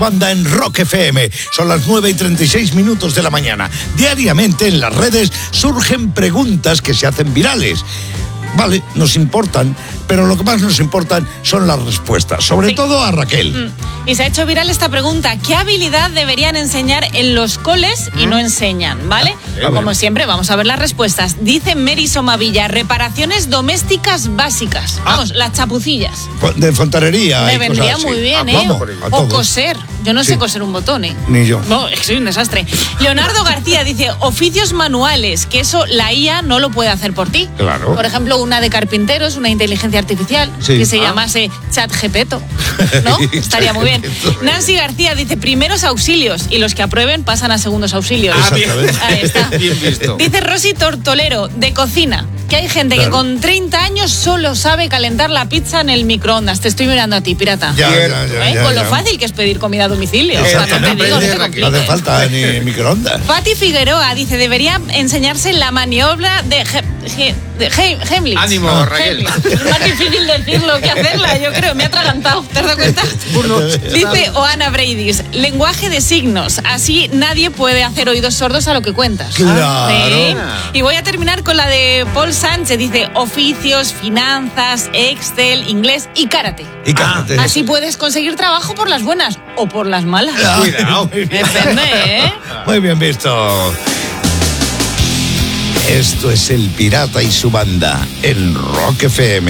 Banda en Rock FM. Son las 9:36 de la mañana. Diariamente en las redes surgen preguntas que se hacen virales. Vale, nos importan, pero lo que más nos importan son las respuestas, sobre todo a Raquel. Y se ha hecho viral esta pregunta: ¿qué habilidad deberían enseñar en los coles y no enseñan? ¿Vale? Como siempre, vamos a ver las respuestas. Dice Mary Somavilla: reparaciones domésticas básicas. Vamos, las chapucillas. De fontanería. Me vendría muy bien, ¿eh? O coser. Yo no sé coser un botón, ¿eh? Ni yo. No, soy un desastre. Leonardo García dice: oficios manuales, que eso la IA no lo puede hacer por ti. Claro. Por ejemplo, una de carpinteros, una inteligencia artificial, que se llamase ChatGPT, ¿no? Estaría muy bien. Nancy García dice: primeros auxilios, y los que aprueben pasan a segundos auxilios. Ahí está. Bien visto. Dice Rosy Tortolero, de cocina, que hay gente que con 30 años solo sabe calentar la pizza en el microondas. Te estoy mirando a ti, pirata. Con lo fácil que es pedir comida a domicilio. No hace falta ni microondas. Pati Figueroa dice: debería enseñarse la maniobra de Heimlich. Ánimo, Raquel. Es más difícil decirlo que hacerla, yo creo. Me ha atragantado. ¿Te has dado cuenta? Dice Oana Breidis: lenguaje de signos. Así nadie puede hacer oídos sordos a lo que cuentas. Claro. ¿Sí? Y voy a terminar con la de Paul Sánchez. Dice: oficios, finanzas, Excel, inglés y karate. Así puedes conseguir trabajo por las buenas o por las malas. Cuidado. Depende, ¿eh? Muy bien visto. Esto es El Pirata y su banda en Rock FM.